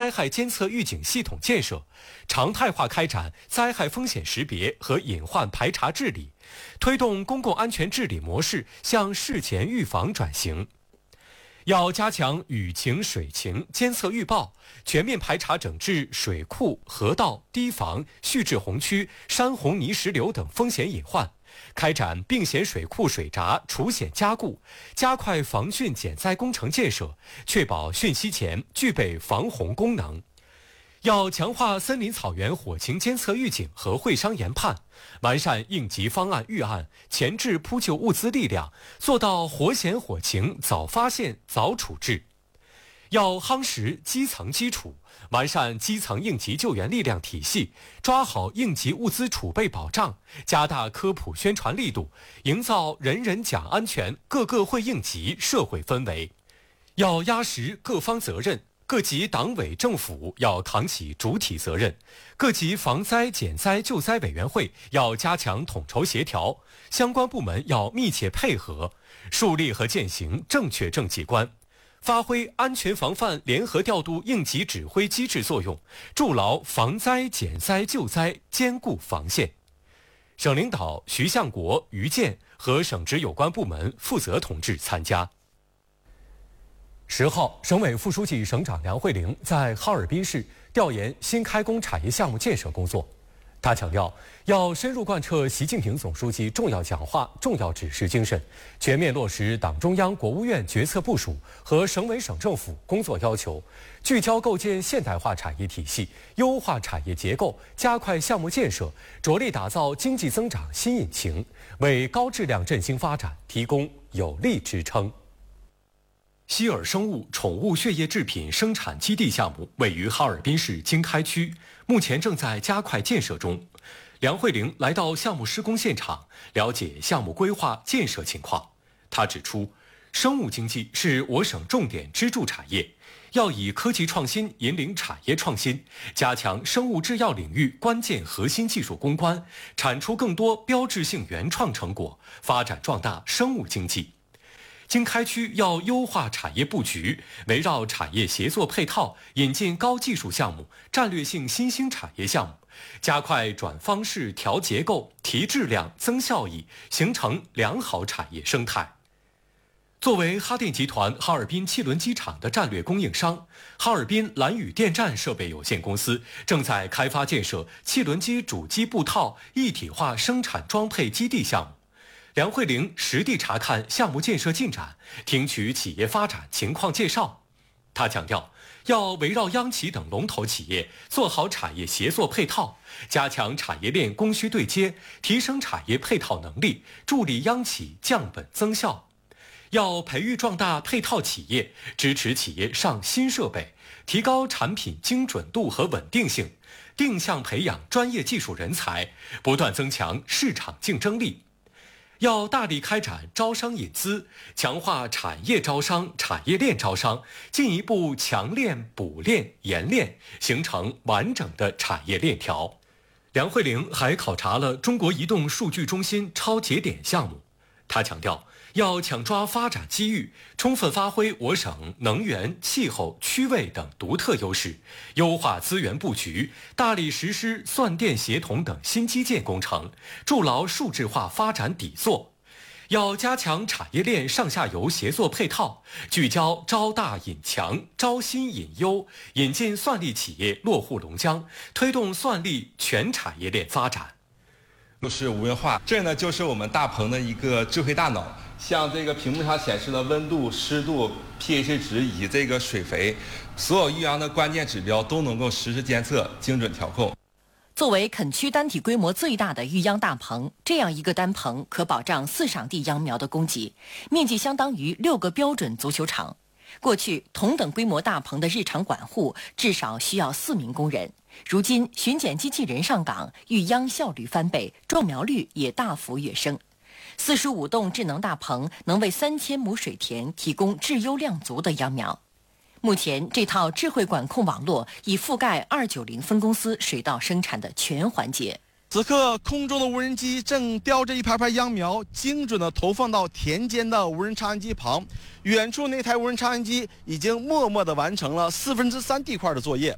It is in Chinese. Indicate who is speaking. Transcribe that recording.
Speaker 1: 灾害监测预警系统建设，常态化开展灾害风险识别和隐患排查治理，推动公共安全治理模式向事前预防转型。要加强雨情、水情监测预报，全面排查整治水库、河道、堤防、蓄滞洪区、山洪泥石流等风险隐患，开展并险水库水闸除险加固，加快防汛减灾工程建设，确保汛期前具备防洪功能。要强化森林草原火情监测预警和会商研判，完善应急方案预案，前置扑救物资力量，做到火险火情早发现、早处置。要夯实基层基础，完善基层应急救援力量体系，抓好应急物资储备保障，加大科普宣传力度，营造人人讲安全、个个会应急社会氛围。要压实各方责任，各级党委政府要扛起主体责任，各级防灾减灾救灾委员会要加强统筹协调，相关部门要密切配合，树立和践行正确政绩观，发挥安全防范联合调度应急指挥机制作用，筑牢防灾减灾救灾坚固防线。省领导徐向国、于健和省直有关部门负责同志参加。10号，省委副书记、省长梁慧玲在哈尔滨市调研新开工产业项目建设工作。他强调，要深入贯彻习近平总书记重要讲话、重要指示精神，全面落实党中央、国务院决策部署和省委省政府工作要求，聚焦构建现代化产业体系，优化产业结构，加快项目建设，着力打造经济增长新引擎，为高质量振兴发展提供有力支撑。希尔生物宠物血液制品生产基地项目位于哈尔滨市经开区，目前正在加快建设中。梁慧玲来到项目施工现场，了解项目规划建设情况。她指出，生物经济是我省重点支柱产业，要以科技创新引领产业创新，加强生物制药领域关键核心技术攻关，产出更多标志性原创成果，发展壮大生物经济。经开区要优化产业布局，围绕产业协作配套，引进高技术项目、战略性新兴产业项目，加快转方式、调结构、提质量、增效益，形成良好产业生态。作为哈电集团哈尔滨汽轮机厂的战略供应商，哈尔滨蓝宇电站设备有限公司正在开发建设汽轮机主机布套一体化生产装配基地项目。梁慧玲实地查看项目建设进展，听取企业发展情况介绍。她强调，要围绕央企等龙头企业做好产业协作配套，加强产业链供需对接，提升产业配套能力，助力央企降本增效。要培育壮大配套企业，支持企业上新设备，提高产品精准度和稳定性，定向培养专业技术人才，不断增强市场竞争力。要大力开展招商引资，强化产业招商、产业链招商，进一步强链、补链、延链，形成完整的产业链条。梁慧玲还考察了中国移动数据中心超节点项目，她强调，要抢抓发展机遇，充分发挥我省能源、气候、区位等独特优势，优化资源布局，大力实施算电协同等新基建工程，筑牢数字化发展底座。要加强产业链上下游协作配套，聚焦招大引强、招新引优，引进算力企业落户龙江，推动算力全产业链发展。
Speaker 2: 就是无人化，这呢就是我们大棚的一个智慧大脑。像这个屏幕上显示的温度、湿度、pH 值以及这个水肥，所有育秧的关键指标都能够实时监测、精准调控。
Speaker 3: 作为垦区单体规模最大的育秧大棚，这样一个单棚可保障4场地秧苗的供给，面积相当于6个标准足球场。过去同等规模大棚的日常管护至少需要4名工人，如今巡检机器人上岗，育秧效率翻倍，种苗率也大幅跃升。45栋智能大棚能为3000亩水田提供质优量足的秧苗。目前，这套智慧管控网络已覆盖290分公司水稻生产的全环节。
Speaker 4: 此刻，空中的无人机正叼着一排排秧苗，精准地投放到田间的无人插秧机旁。远处那台无人插秧机已经默默地完成了3/4地块的作业。